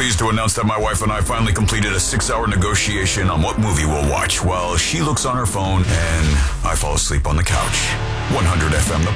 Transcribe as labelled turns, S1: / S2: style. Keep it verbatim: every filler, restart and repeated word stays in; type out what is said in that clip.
S1: pleased to announce that my wife and I finally completed a six-hour negotiation on what movie we'll watch while she looks on her phone and I fall asleep on the couch. one hundred F M, the